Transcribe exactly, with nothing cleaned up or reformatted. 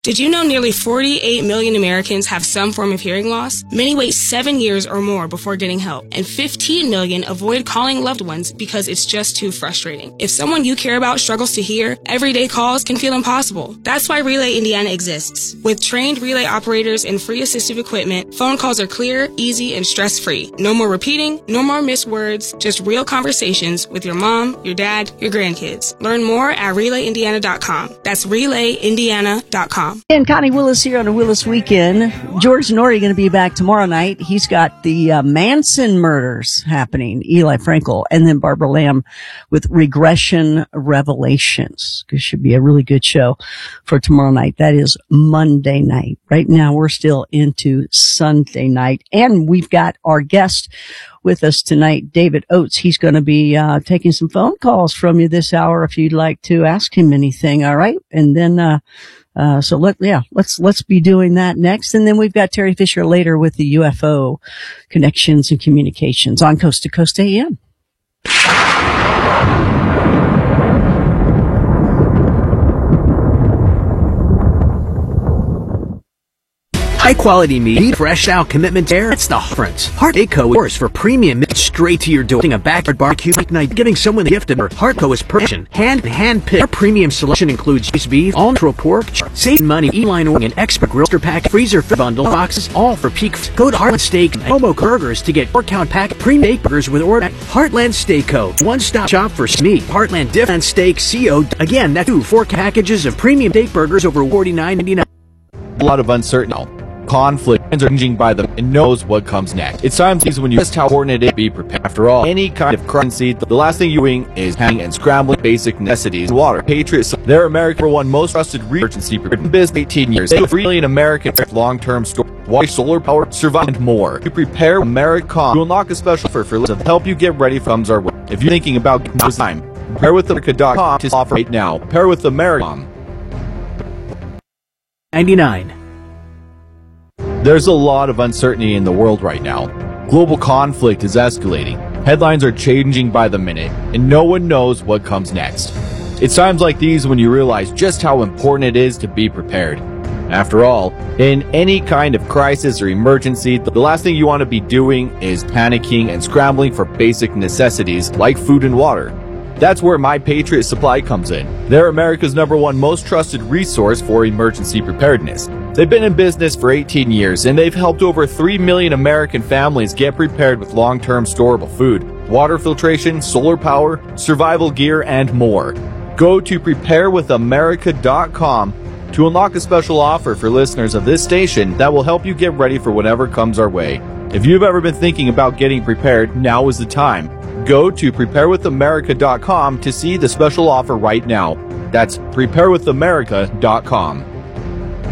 Did you know nearly forty-eight million Americans have some form of hearing loss? Many wait seven years or more before getting help, and fifteen million avoid calling loved ones because it's just too frustrating. If someone you care about struggles to hear, everyday calls can feel impossible. That's why Relay Indiana exists. With trained relay operators and free assistive equipment, phone calls are clear, easy, and stress-free. No more repeating, no more missed words, just real conversations with your mom, your dad, your grandkids. Learn more at relay indiana dot com. That's relay indiana dot com. And Connie Willis here on a Willis Weekend. George Norrie going to be back tomorrow night. He's got the uh, Manson murders happening, Eli Frankel, and then Barbara Lamb with Regression Revelations. It should be a really good show for tomorrow night. That is Monday night. Right now we're still into Sunday night, and we've got our guest with us tonight, David Oates. He's going to be uh taking some phone calls from you this hour if you'd like to ask him anything. All right, and then uh uh so let yeah let's let's be doing that next, and then we've got Terry Fisher later with the U F O connections and communications on Coast to Coast A M. High quality meat, fresh out commitment there. It's the difference. Heartco is for premium meat straight to your door. A backyard barbecue like night, giving someone the gift of her. Heartco is permission. Hand hand pick. Our premium selection includes beef, all natural pork, save money, E-line oil, and expert grillster pack, freezer bundle boxes, all for peak. Go to Heartland Steak and Homo Burgers to get four count pack premium steak burgers with order at Heartland Steak Co. One stop shop for meat. Heartland Diff and Steak Co. Again, that's two four packages of premium steak burgers over forty-nine ninety-nine. A lot of uncertainty. Conflict and are changing by them and knows what comes next. It's times when you just how important it is to be prepared. After all, any kind of currency, the last thing you're doing is hanging and scrambling basic necessities. Water. Patriots, they're America's number one most trusted emergency prepared in business eighteen years. They have three million Americans long-term storage, water, solar power, survival, and more. To prepare America to unlock a special offer for to help you get ready for comes our way. If you're thinking about getting this time, prepare with america dot com to offer right now. Prepare with America. ninety-nine. There's a lot of uncertainty in the world right now. Global conflict is escalating. Headlines are changing by the minute, and no one knows what comes next. It's times like these when you realize just how important it is to be prepared. After all, in any kind of crisis or emergency, the last thing you want to be doing is panicking and scrambling for basic necessities like food and water. That's where My Patriot Supply comes in. They're America's number one most trusted resource for emergency preparedness. They've been in business for eighteen years, and they've helped over three million American families get prepared with long-term storable food, water filtration, solar power, survival gear, and more. Go to prepare with america dot com to unlock a special offer for listeners of this station that will help you get ready for whatever comes our way. If you've ever been thinking about getting prepared, now is the time. Go to prepare with america dot com to see the special offer right now. That's prepare with america dot com.